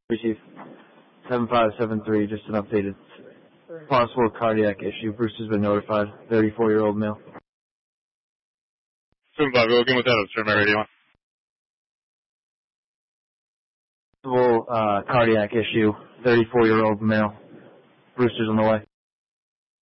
Chief. 7573, just an updated possible cardiac issue. Bruce has been notified. 34-year-old male. 75, go again with that. I'll turn my radio on. Possible cardiac issue. 34-year-old male. Brewster's on the way.